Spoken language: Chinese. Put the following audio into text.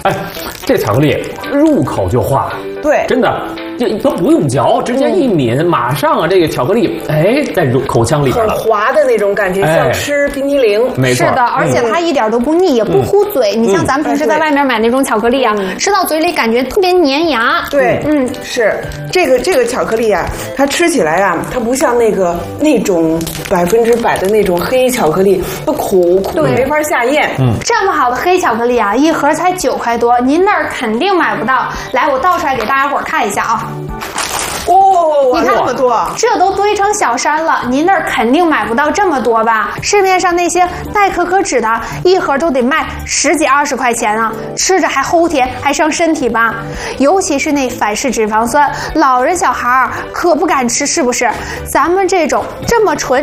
哎，这巧克力入口就化， 对， 真的。这都不用嚼，直接一抿，马上啊，这个巧克力，哎，在口腔里边了， 很滑的那种感觉，像吃冰淇淋。 没错， 是的，而且它一点都不腻，也不糊嘴。你像咱们平时在外面买那种巧克力啊，吃到嘴里感觉特别粘牙。 对，是这个巧克力啊，它吃起来啊，它不像那种100%的那种黑巧克力，它苦没法下咽。 这么好的黑巧克力啊，一盒才9块多，您那儿肯定买不到。来，我倒出来给大家伙看一下啊。 哦， 你看这么多， 这都堆成小山了，您那儿肯定买不到这么多吧？市面上那些带可可脂的，一盒都得卖10几20块钱啊，吃着还齁甜，还伤身体吧？尤其是那反式脂肪酸，老人小孩可不敢吃，是不是？咱们这种这么纯